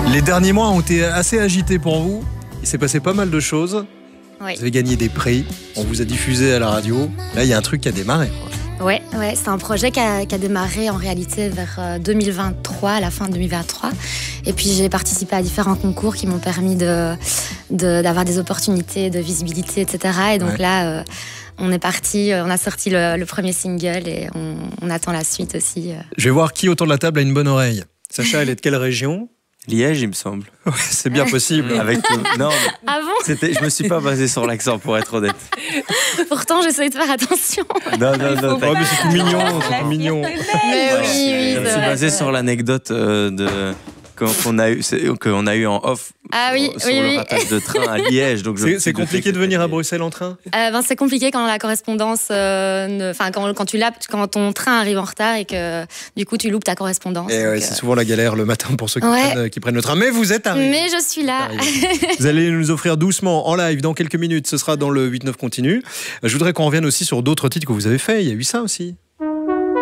Les derniers mois ont été assez agités pour vous. Il s'est passé pas mal de choses. Oui. Vous avez gagné des prix. On vous a diffusé à la radio. Là, il y a un truc qui a démarré, quoi. Ouais, c'est un projet qui a démarré en réalité vers 2023, à la fin de 2023. Et puis j'ai participé à différents concours qui m'ont permis d'avoir des opportunités, de visibilité, etc. Et donc là, on est parti, on a sorti le premier single et on attend la suite aussi. Je vais voir qui autour de la table a une bonne oreille. Sacha, elle est de quelle région ? Liège, il me semble. Ouais, c'est bien possible. Non, Ah bon ? je me suis pas basé sur l'accent, pour être honnête. Pourtant, j'essaie de faire attention. Non. Oh, mais c'est tout mignon, c'est tout mignon. Mais oui, Je me suis basé sur l'anecdote qu'on a eu en off sur le ratage de train à Liège. Donc c'est compliqué de venir à Bruxelles en train ? C'est compliqué quand la correspondance, quand ton train arrive en retard et que du coup tu loupes ta correspondance. Et c'est souvent la galère le matin pour ceux qui prennent le train. Mais vous êtes arrivés. Mais je suis là. Vous allez nous offrir doucement en live dans quelques minutes. Ce sera dans le 8-9 continu. Je voudrais qu'on revienne aussi sur d'autres titres que vous avez faits. Il y a eu ça aussi.